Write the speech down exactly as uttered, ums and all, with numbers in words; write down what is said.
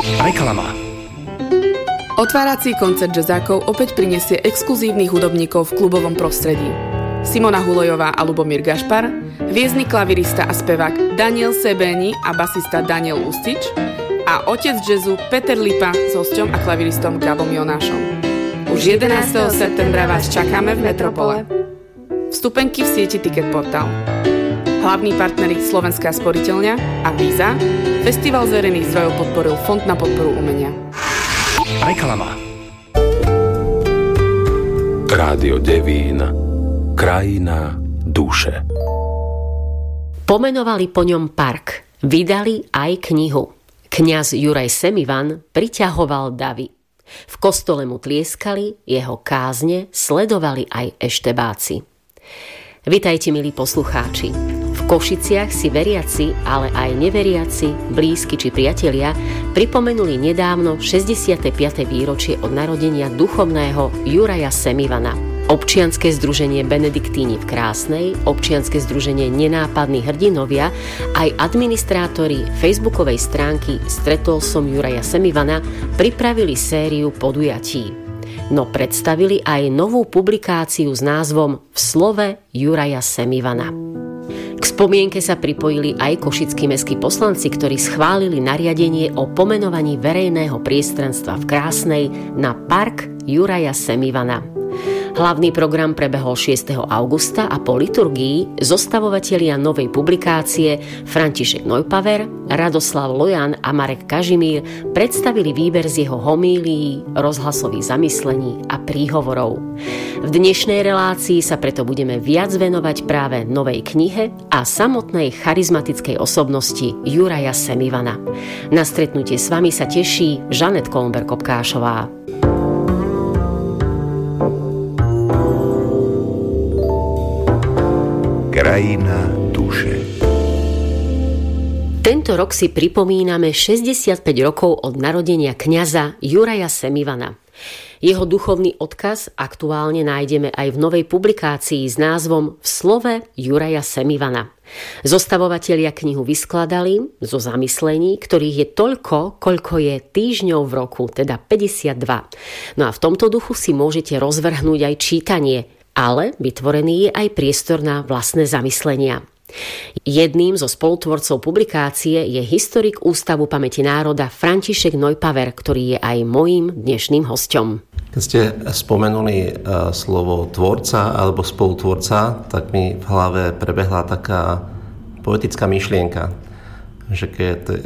Reklama. Otvárací koncert jazzákov opäť prinesie exkluzívnych hudobníkov v klubovom prostredí. Simona Hulojová a Lubomír Gašpar, hviezdny klavirista a spevák Daniel Sebeni a basista Daniel Ustič a otec jazzu Peter Lipa s hosťom a klaviristom Gabom Jonášom. Už jedenásteho septembra vás čakáme v Metropole. Vstupenky v sieti Ticketportal. Hlavní partneri Slovenská sporiteľňa a Víza. Festival z verejných zdrojov podporil Fond na podporu umenia. Reklama. Rádio Devín. Krajina duše. Pomenovali po ňom park. Vydali aj knihu. Kňaz Juraj Semivan priťahoval davy. V kostole mu tlieskali, jeho kázne sledovali aj eštebáci. Vitajte, milí poslucháči. V Košiciach si veriaci, ale aj neveriaci, blízky či priatelia pripomenuli nedávno šesťdesiate piate výročie od narodenia duchovného Juraja Semivana. Občianske združenie Benediktíni v Krásnej, občianske združenie Nenápadní hrdinovia, aj administrátori facebookovej stránky Stretol som Juraja Semivana pripravili sériu podujatí. No predstavili aj novú publikáciu s názvom V slove Juraja Semivana. K spomienke sa pripojili aj košickí mestskí poslanci, ktorí schválili nariadenie o pomenovaní verejného priestranstva v Krásnej na park Juraja Semivana. Hlavný program prebehol šiesteho augusta a po liturgii zostavovatelia novej publikácie František Neupaver, Radoslav Lojan a Marek Kažimír predstavili výber z jeho homílií, rozhlasových zamyslení a príhovorov. V dnešnej relácii sa preto budeme viac venovať práve novej knihe a samotnej charizmatickej osobnosti Juraja Semivana. Na stretnutie s vami sa teší Žanet Kolmber-Kopkášová. Krajina duše. Tento rok si pripomíname šesťdesiatpäť rokov od narodenia kňaza Juraja Semivana. Jeho duchovný odkaz aktuálne nájdeme aj v novej publikácii s názvom V slove Juraja Semivana. Zostavovatelia knihu vyskladali zo zamyslení, ktorých je toľko, koľko je týždňov v roku, teda päťdesiatdva. No a v tomto duchu si môžete rozvrhnúť aj čítanie, ale vytvorený je aj priestor na vlastné zamyslenia. Jedným zo spolutvorcov publikácie je historik Ústavu pamäti národa František Neupaver, ktorý je aj mojím dnešným hosťom. Keď ste spomenuli uh, slovo tvorca alebo spolutvorca, tak mi v hlave prebehla taká poetická myšlienka, že keď